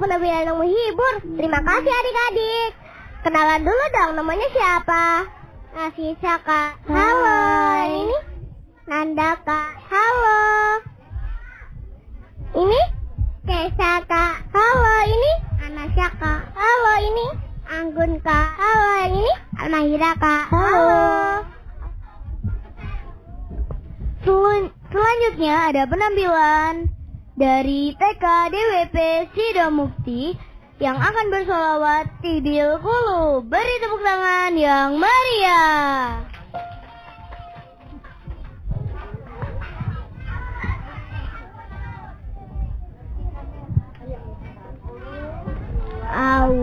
penampilan yang menghibur. Terima kasih adik-adik. Kenalan dulu dong, namanya siapa? Asisa Kak. Halo. Ini Nanda Kak. Halo. Ini Kesa Kak. Halo. Ini Anasya Kak. Halo. Ini Anggun Kak. Halo. Yang ini Almahira Kak. Halo. Selanjutnya ada penampilan dari TK DWP Sidomukti yang akan bersolawat Tidil Kulu. Beri tepuk tangan yang meriah.